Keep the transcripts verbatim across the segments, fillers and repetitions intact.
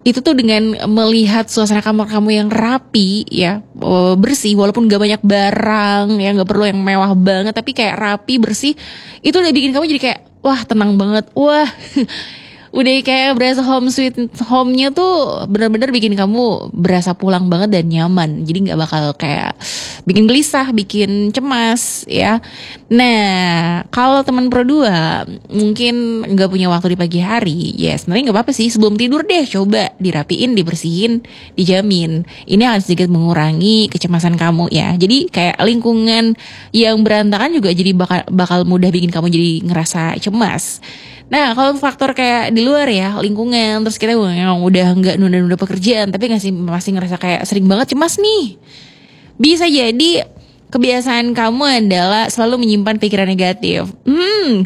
Itu tuh dengan melihat suasana kamar kamu yang rapi ya, bersih, walaupun gak banyak barang ya, gak perlu yang mewah banget, tapi kayak rapi, bersih, itu udah bikin kamu jadi kayak wah tenang banget, wah udah kayak berasa home sweet home-nya tuh benar-benar bikin kamu berasa pulang banget dan nyaman. Jadi nggak bakal kayak bikin gelisah, bikin cemas ya. Nah, kalau teman pro dua mungkin nggak punya waktu di pagi hari, ya sebenarnya nggak apa-apa sih. Sebelum tidur deh coba dirapiin, dibersihin, dijamin. Ini akan sedikit mengurangi kecemasan kamu ya. Jadi kayak lingkungan yang berantakan juga jadi bakal bakal mudah bikin kamu jadi ngerasa cemas. Nah, kalau faktor kayak di luar ya, lingkungan, terus kita yang udah nggak nunda-nunda pekerjaan, tapi masih masih ngerasa kayak sering banget cemas nih. Bisa jadi kebiasaan kamu adalah selalu menyimpan pikiran negatif. Hmm.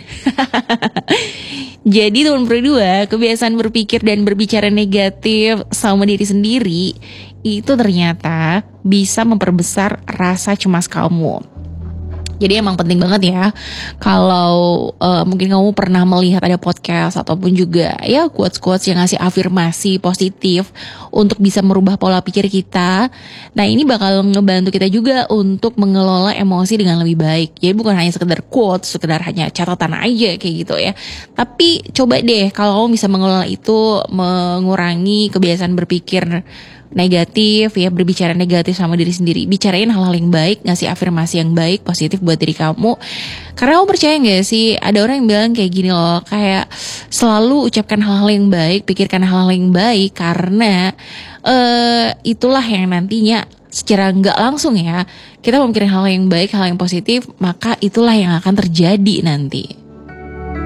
Jadi teman berdua, kebiasaan berpikir dan berbicara negatif sama diri sendiri itu ternyata bisa memperbesar rasa cemas kamu. Jadi emang penting banget ya kalau uh, mungkin kamu pernah melihat ada podcast ataupun juga ya quotes-quotes yang ngasih afirmasi positif untuk bisa merubah pola pikir kita. Nah ini bakal ngebantu kita juga untuk mengelola emosi dengan lebih baik. Jadi bukan hanya sekedar quotes, sekedar hanya catatan aja kayak gitu ya. Tapi coba deh kalau kamu bisa mengelola itu, mengurangi kebiasaan berpikir negatif ya, berbicara negatif sama diri sendiri, bicarain hal-hal yang baik, ngasih afirmasi yang baik, positif buat diri kamu. Karena kamu percaya gak sih, ada orang yang bilang kayak gini loh, kayak selalu ucapkan hal-hal yang baik, pikirkan hal-hal yang baik, karena uh, itulah yang nantinya secara gak langsung ya, kita memikirin hal yang baik, hal yang positif, maka itulah yang akan terjadi nanti.